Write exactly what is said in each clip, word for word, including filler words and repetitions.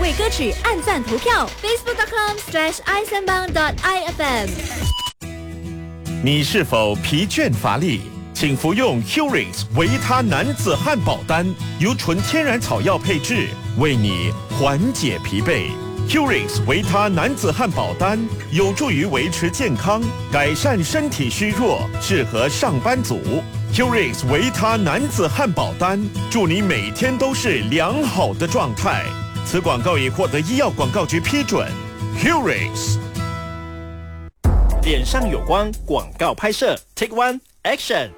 为歌曲按赞投票 ，facebook dot com slash i sembang dot i f m。 你是否疲倦乏力？请服用 Curix 维他男子汉堡丹，由纯天然草药配制，为你缓解疲惫。Curix 维他男子汉堡丹有助于维持健康，改善身体虚弱，适合上班族。Curix 维他男子汉堡丹，祝你每天都是良好的状态。此广告已获得医药广告局批准。Curix。 脸上有光，广告拍摄 ，Take One Action。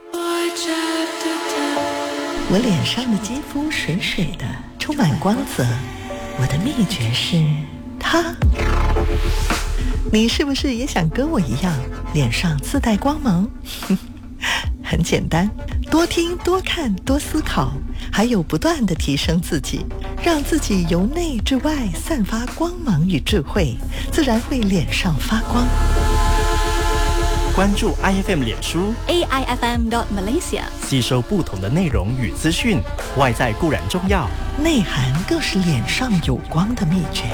我脸上的肌肤水水的，充满光泽。我的秘诀是它。你是不是也想跟我一样，脸上自带光芒？很简单，多听多看多思考，还有不断地提升自己，让自己由内至外散发光芒与智慧，自然会脸上发光。 关注 I F M 脸书 A I F M dot Malaysia， 吸收不同的内容与资讯。外在固然重要， 内涵更是脸上有光的秘诀。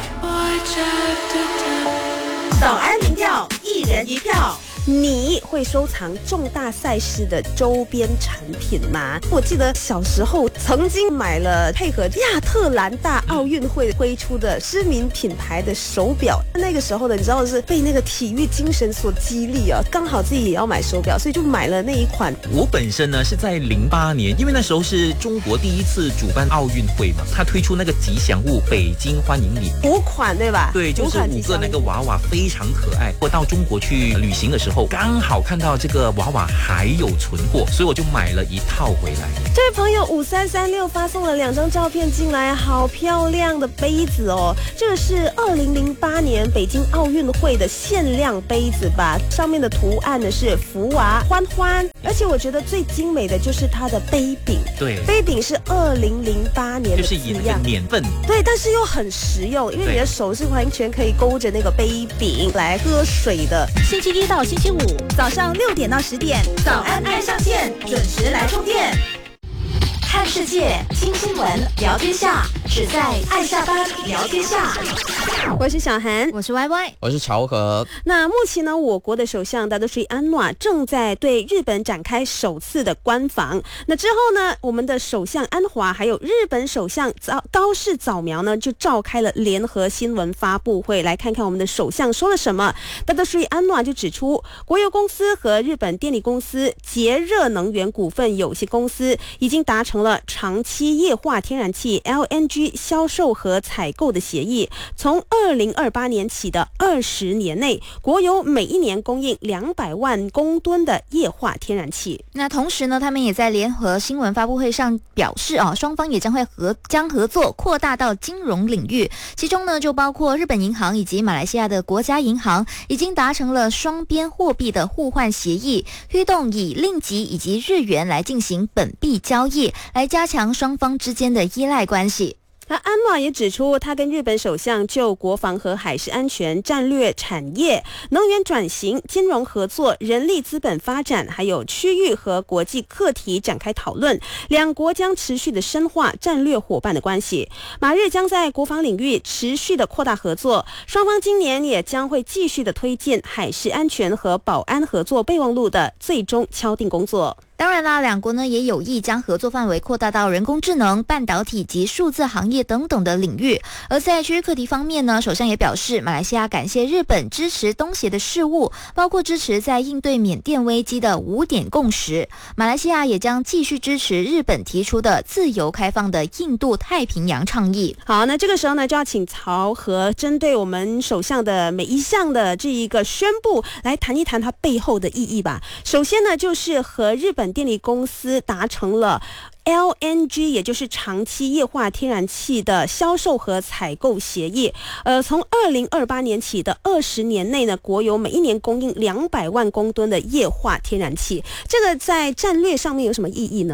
早安民调，一人一票。你会收藏重大赛事的周边产品吗？我记得小时候曾经买了配合亚特兰大奥运会推出的知名品牌的手表，那个时候呢，你知道是被那个体育精神所激励啊，刚好自己也要买手表，所以就买了那一款。 我本身呢是在零八年，因为那时候是中国第一次主办奥运会嘛，他推出那个吉祥物北京欢迎礼五款，对吧？ 对，就是五个那个娃娃，非常可爱。我到中国去旅行的时候，刚好看到这个娃娃还有存货，所以我就买了一套回来。 这位朋友五三三六发送了两张照片进来，好漂亮的杯子哦！这个是二零零八年北京奥运会的限量杯子吧？上面的图案呢是福娃欢欢，而且我觉得最精美的就是它的杯柄。 对， 杯柄是二零零八年的字样， 就是以那个年份。 对，但是又很实用，因为你的手是完全可以勾着那个杯柄来喝水的。 星期一到星期五早上六点到十点， 早安爱上线，准时来充电。 看世界，听新闻，聊天下，只在爱下班聊天下。 我是小韩， 我是 Y Y， 我是乔和。 那目前呢，我国的首相达多斯里安诺正在对日本展开首次的官访。那之后呢，我们的首相安华还有日本首相高市早苗呢，就召开了联合新闻发布会，来看看我们的首相说了什么。达多斯里安诺就指出，国有公司和日本电力公司捷热能源股份有限公司已经达成了长期液化天然气 L N G 销售和采购的协议，从二零二八年起的二十年内，国有每一年供应两百万公吨的液化天然气。 那同时呢，他们也在联合新闻发布会上表示啊，双方也将会合将合作扩大到金融领域，其中呢就包括日本银行以及马来西亚的国家银行已经达成了双边货币的互换协议，推动以令吉以及日元来进行本币交易，来加强双方之间的依赖关系。 那安诺也指出，他跟日本首相就国防和海事安全、战略产业、能源转型、金融合作、人力资本发展，还有区域和国际课题展开讨论。两国将持续的深化战略伙伴的关系，马日将在国防领域持续的扩大合作。双方今年也将会继续的推进海事安全和保安合作备忘录的最终敲定工作。 当然啦，两国呢也有意将合作范围扩大到人工智能、半导体及数字行业等等的领域。而在区域课题方面呢，首相也表示，马来西亚感谢日本支持东协的事务，包括支持在应对缅甸危机的五点共识。马来西亚也将继续支持日本提出的自由开放的印度太平洋倡议。 好，那这个时候呢，就要请曹和针对我们首相的每一项的这一个宣布来谈一谈它背后的意义吧。首先呢，就是和日本电力公司达成了L N G 也就是长期液化天然气的销售和采购协议，呃，从二零二八年起的二十年内呢，国有每一年供应两百万公吨的液化天然气。这个在战略上面有什么意义呢？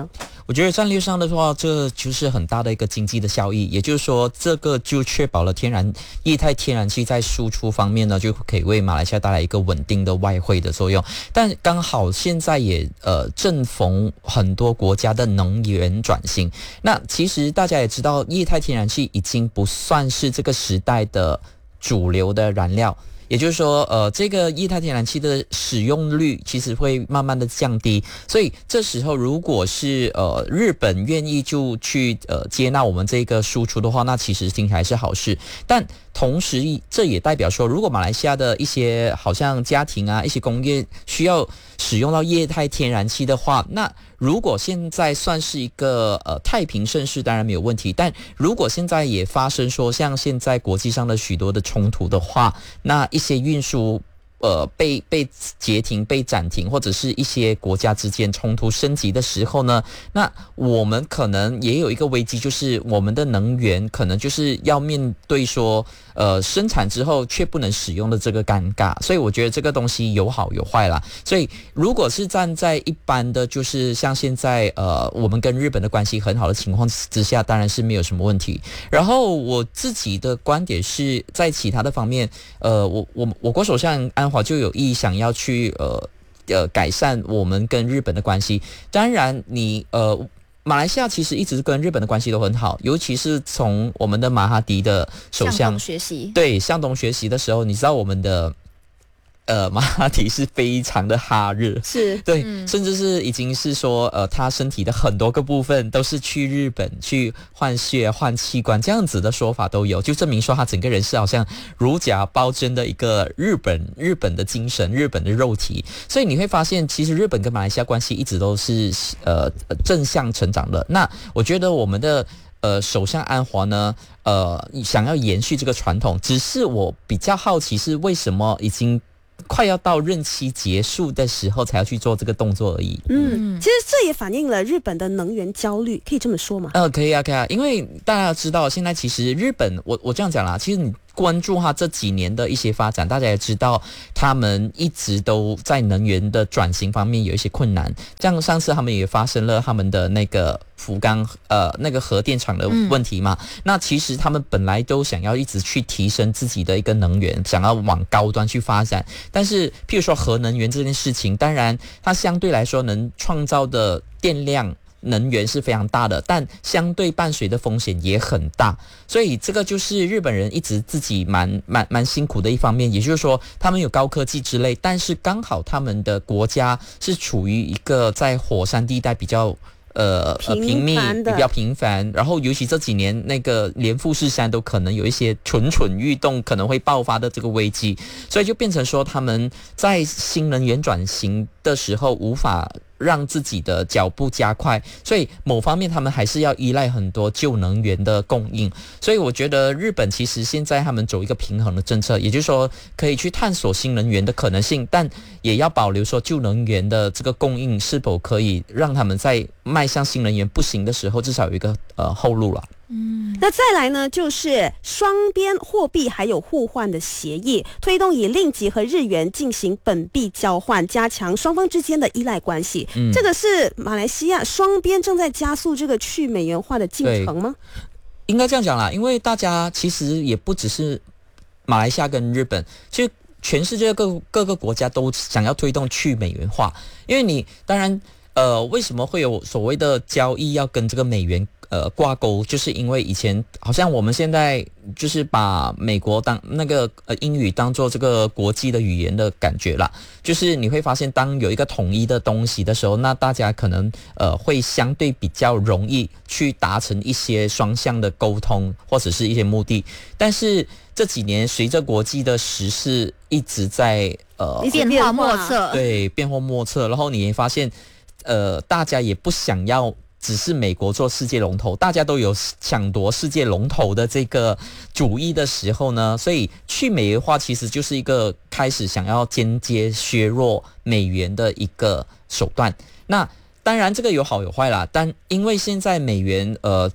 我觉得战略上的话，这就是很大的一个经济的效益，也就是说，这个就确保了天然液态天然气在输出方面呢，就可以为马来西亚带来一个稳定的外汇的作用。但刚好现在也呃正逢很多国家的能源转型，那其实大家也知道，液态天然气已经不算是这个时代的主流的燃料。也就是说，呃，这个液态天然气的使用率其实会慢慢的降低，所以这时候如果是呃日本愿意就去呃接纳我们这个输出的话，那其实听起来是好事。但同时这也代表说，如果马来西亚的一些好像家庭啊、一些工业需要使用到液态天然气的话，那如果现在算是一个呃太平盛世，当然没有问题。但如果现在也发生说像现在国际上的许多的冲突的话，那一些运输呃被被截停、被暂停，或者是一些国家之间冲突升级的时候呢，那我们可能也有一个危机，就是我们的能源可能就是要面对说呃生产之后却不能使用的这个尴尬。所以我觉得这个东西有好有坏啦。所以如果是站在一般的就是像现在呃我们跟日本的关系很好的情况之下，当然是没有什么问题。然后我自己的观点是在其他的方面，呃我我我国首相安华就有意想要去呃呃改善我们跟日本的关系。当然你呃马来西亚其实一直跟日本的关系都很好，尤其是从我们的马哈迪的首相向东学习， 对向东学习的时候，你知道我们的呃马哈迪是非常的哈日， 是对、 嗯、 甚至是已经是说呃他身体的很多个部分都是去日本去换血换器官，这样子的说法都有，就证明说他整个人是好像如假包真的一个日本日本的精神，日本的肉体。所以你会发现其实日本跟马来西亚关系一直都是呃正向成长的。那我觉得我们的呃首相安华呢呃想要延续这个传统，只是我比较好奇是为什么已经快要到任期结束的时候才要去做这个动作而已。 嗯，其实这也反映了日本的能源焦虑，可以这么说吗？ 呃，可以啊，可以啊，因为大家知道，现在其实日本，我我这样讲啦，其实你关注它这几年的一些发展，大家也知道，他们一直都在能源的转型方面有一些困难。像上次他们也发生了他们的那个福冈呃那个核电厂的问题嘛、嗯，那其实他们本来都想要一直去提升自己的一个能源，想要往高端去发展。但是譬如说核能源这件事情，当然它相对来说能创造的电量能源是非常大的，但相对伴随的风险也很大，所以这个就是日本人一直自己蛮蛮蛮辛苦的一方面。也就是说他们有高科技之类，但是刚好他们的国家是处于一个在火山地带比较呃平密比较频繁，然后尤其这几年那个连富士山都可能有一些蠢蠢欲动可能会爆发的这个危机，所以就变成说他们在新能源转型的时候无法让自己的脚步加快，所以某方面他们还是要依赖很多旧能源的供应。所以我觉得日本其实现在他们走一个平衡的政策，也就是说可以去探索新能源的可能性，但也要保留说旧能源的这个供应是否可以让他们在迈向新能源不行的时候至少有一个呃后路了。 嗯，那再来呢，就是双边货币还有互换的协议，推动以令吉和日元进行本币交换，加强双方之间的依赖关系。嗯，这个是马来西亚双边正在加速这个去美元化的进程吗？ 应该这样讲啦，因为大家其实也不只是马来西亚跟日本，其实全世界各各个国家都想要推动去美元化，因为你当然呃，为什么会有所谓的交易要跟这个美元呃挂钩，就是因为以前好像我们现在就是把美国当那个呃英语当做这个国际的语言的感觉啦，就是你会发现当有一个统一的东西的时候，那大家可能呃会相对比较容易去达成一些双向的沟通或者是一些目的。但是这几年随着国际的时事一直在呃变化莫测， 对，变化莫测，然后你会发现呃大家也不想要只是美国做世界龙头，大家都有抢夺世界龙头的这个主意的时候呢，所以去美元化其实就是一个开始想要间接削弱美元的一个手段。那当然这个有好有坏啦，但因为现在美元呃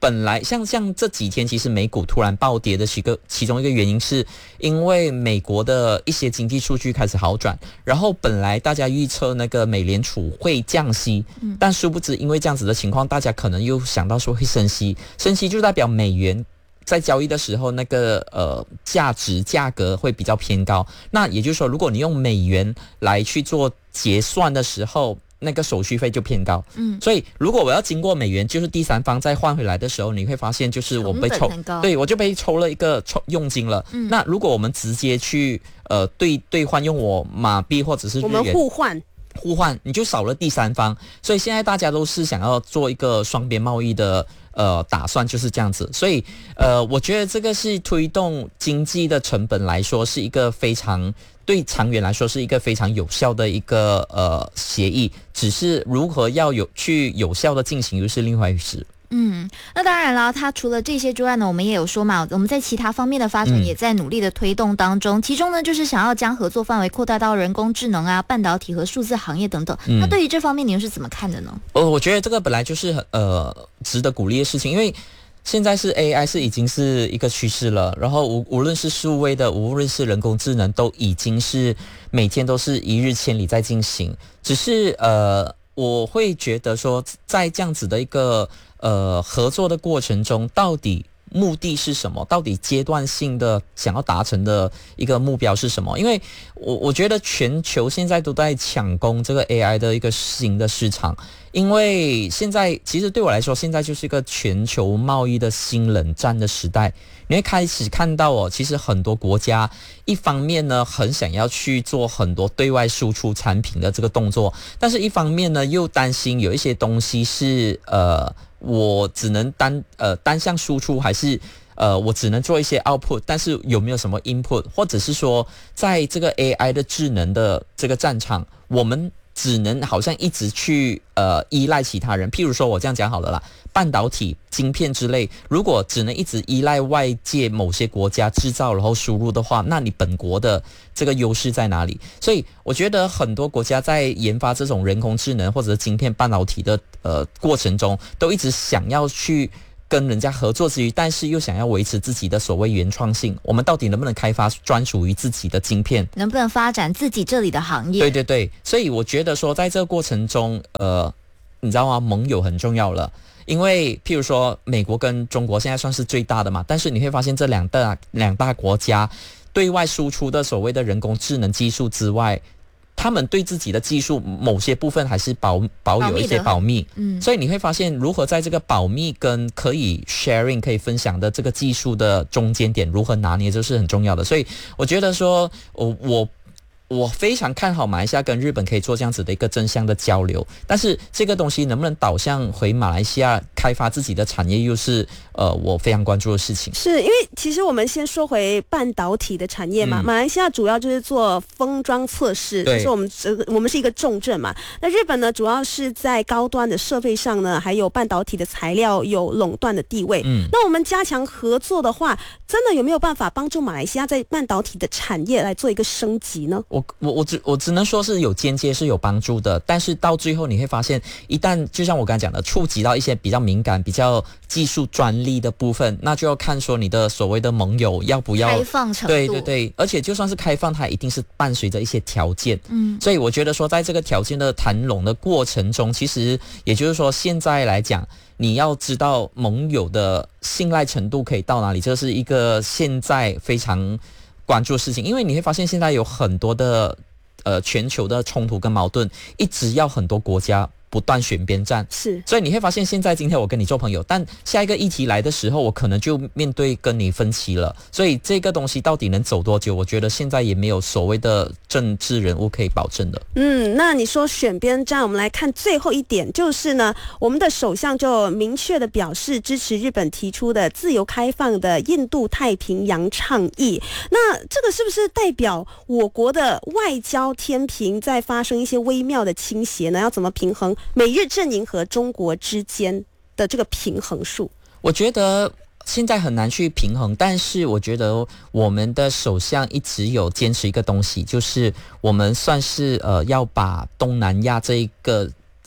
本来像像这几天，其实美股突然暴跌的其个其中一个原因，是因为美国的一些经济数据开始好转，然后本来大家预测那个美联储会降息，嗯、但殊不知因为这样子的情况，大家可能又想到说会升息，升息就代表美元在交易的时候那个呃价值价格会比较偏高，那也就是说，如果你用美元来去做结算的时候，那个手续费就偏高，嗯，所以如果我要经过美元，就是第三方再换回来的时候，你会发现就是我被抽，对，我就被抽了一个抽佣金了。嗯，那如果我们直接去呃兑兑换用我马币或者是日元， 我们互换。 互换你就少了第三方，所以现在大家都是想要做一个双边贸易的呃打算，就是这样子。所以呃，我觉得这个是推动经济的成本来说是一个非常对长远来说是一个非常有效的一个呃协议，只是如何要有去有效的进行又是另外一回事。 嗯，那当然了，它除了这些之外呢，我们也有说嘛，我们在其他方面的发展也在努力的推动当中，嗯、其中呢就是想要将合作范围扩大到人工智能啊、半导体和数字行业等等。嗯、那对于这方面，您是怎么看的呢？ 呃，我觉得这个本来就是呃值得鼓励的事情，因为现在是 A I 是已经是一个趋势了，然后无无论是数位的，无论是人工智能，都已经是每天都是一日千里在进行。只是呃，我会觉得说，在这样子的一个呃合作的过程中，到底目的是什么？到底阶段性的想要达成的一个目标是什么？因为我我觉得全球现在都在抢攻这个 A I 的一个新的市场，因为现在其实对我来说，现在就是一个全球贸易的新冷战的时代。你会开始看到哦，其实很多国家一方面呢很想要去做很多对外输出产品的这个动作，但是一方面呢又担心有一些东西是呃我只能单呃单向输出，还是呃我只能做一些 output， 但是有没有什么 input， 或者是说在这个 A I 的智能的这个战场，我们只能好像一直去呃依赖其他人。譬如说我这样讲好了啦，半导体、晶片之类，如果只能一直依赖外界某些国家制造然后输入的话，那你本国的这个优势在哪里？所以我觉得很多国家在研发这种人工智能或者晶片、半导体的呃过程中，都一直想要去跟人家合作之余，但是又想要维持自己的所谓原创性。我们到底能不能开发专属于自己的晶片？ 能不能发展自己这里的行业？ 对对对，所以我觉得说，在这个过程中，呃，你知道吗？盟友很重要了。因为譬如说美国跟中国现在算是最大的嘛，但是你会发现这两大两大国家对外输出的所谓的人工智能技术之外，他们对自己的技术某些部分还是保保有一些保密，嗯，所以你会发现如何在这个保密跟可以 sharing 可以分享的这个技术的中间点如何拿捏，就是很重要的。所以我觉得说我我我非常看好马来西亚跟日本可以做这样子的一个正向的交流，但是这个东西能不能导向回马来西亚开发自己的产业，又是呃我非常关注的事情。 是因为其实我们先说回半导体的产业嘛，嗯、马来西亚主要就是做封装测试，就是我们我们是一个重镇嘛。那日本呢，主要是在高端的设备上呢，还有半导体的材料有垄断的地位。嗯，那我们加强合作的话，真的有没有办法帮助马来西亚在半导体的产业来做一个升级呢？ 我我我只我只能说是有间接是有帮助的，但是到最后你会发现，一旦就像我刚才讲的，触及到一些比较敏感、比较技术专利的部分，那就要看说你的所谓的盟友要不要开放程度。 对对对，而且就算是开放，它一定是伴随着一些条件。嗯，所以我觉得说，在这个条件的谈拢的过程中，其实也就是说，现在来讲，你要知道盟友的信赖程度可以到哪里，这是一个现在非常关注的事情。因为你会发现现在有很多的呃全球的冲突跟矛盾，一直要很多国家不断选边站， 是， 所以你会发现现在今天我跟你做朋友，但下一个议题来的时候，我可能就面对跟你分歧了。所以这个东西到底能走多久，我觉得现在也没有所谓的政治人物可以保证的。 嗯，那你说选边站，我们来看最后一点，就是呢，我们的首相就明确的表示支持日本提出的自由开放的印度太平洋倡议。那这个是不是代表我国的外交天平在发生一些微妙的倾斜呢？要怎么平衡美日阵营和中国之间的这个平衡数？ 我觉得现在很难去平衡，但是我觉得我们的首相一直有坚持一个东西，就是我们算是呃要把东南亚这一个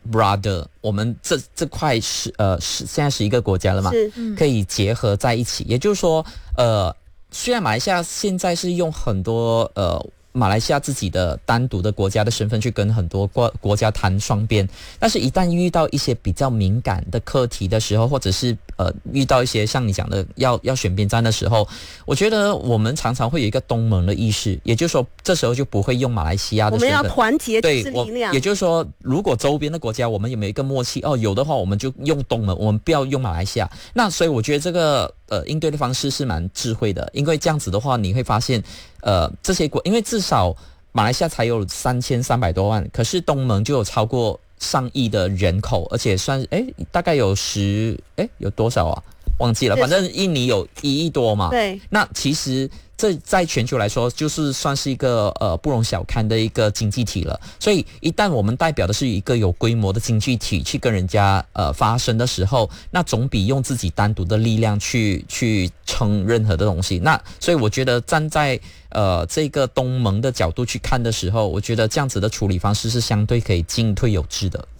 brother， 我们这这块是呃是现在十一个国家了嘛， 是可以结合在一起。也就是说，呃，虽然马来西亚现在是用很多呃。马来西亚自己的单独的国家的身份去跟很多国国家谈双边，但是一旦遇到一些比较敏感的课题的时候，或者是呃遇到一些像你讲的要要选边站的时候，我觉得我们常常会有一个东盟的意识，也就是说这时候就不会用马来西亚的身份， 我们要团结对就是力量。 也就是说，如果周边的国家我们有没有一个默契？哦，有的话我们就用东盟，我们不要用马来西亚。那所以我觉得这个呃应对的方式是蛮智慧的，因为这样子的话，你会发现。呃，这些国，因为至少马来西亚才有三千三百多万，可是东盟就有超过上亿的人口，而且算哎大概有十哎有多少啊？忘记了，反正印尼有一亿多嘛。 对， 那其实这在全球来说，就是算是一个呃不容小看的一个经济体了。所以一旦我们代表的是一个有规模的经济体去跟人家呃发声的时候，那总比用自己单独的力量去去撑任何的东西。那所以我觉得站在呃这个东盟的角度去看的时候，我觉得这样子的处理方式是相对可以进退有致的。